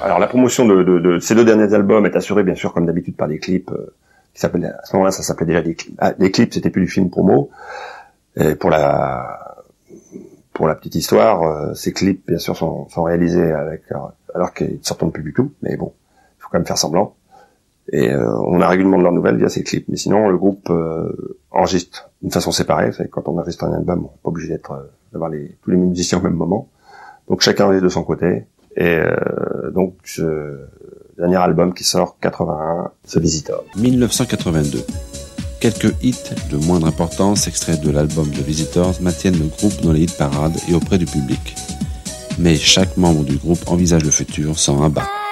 Alors la promotion de ces 2 derniers albums est assurée bien sûr comme d'habitude par des clips qui s'appellent, à ce moment-là ça s'appelait déjà des clips. Des clips, c'était plus du film promo. Et pour la petite histoire, ces clips bien sûr sont réalisés alors qu'ils ne sortent plus du tout, mais bon, il faut quand même faire semblant. Et on a régulièrement de leurs nouvelles via ces clips. Mais sinon le groupe enregistre d'une façon séparée. C'est quand on enregistre un album, on n'est pas obligé d'avoir tous les musiciens au même moment. Donc chacun est de son côté. Et donc ce dernier album qui sort 81, The Visitors. 1982. Quelques hits de moindre importance extraits de l'album The Visitors maintiennent le groupe dans les hit parades et auprès du public. Mais chaque membre du groupe envisage le futur sans un bas.